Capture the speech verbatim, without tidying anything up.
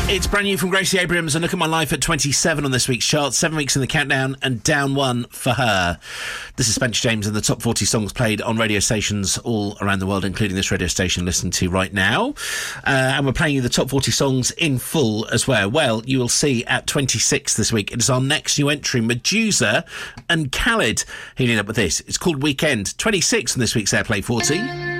It's brand new from Gracie Abrams, and look at my life at twenty-seven on this week's chart. Seven weeks in the countdown and down one for her. This is Spencer James and the top forty songs played on radio stations all around the world, including this radio station listening to right now. Uh, and we're playing you the top forty songs in full as well. Well, you will see at twenty-six this week, it is our next new entry, Medusa and Khalid healing up with this. It's called Weekend. twenty-six on this week's Airplay forty.